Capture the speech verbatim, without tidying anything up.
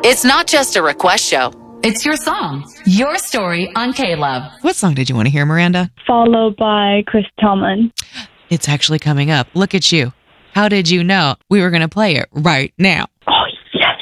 It's not just a request show. It's your song, your story on K-Love. What song did you want to hear, Miranda? Followed by Chris Tomlin. It's actually coming up. Look at you. How did you know we were going to play it right now? Oh,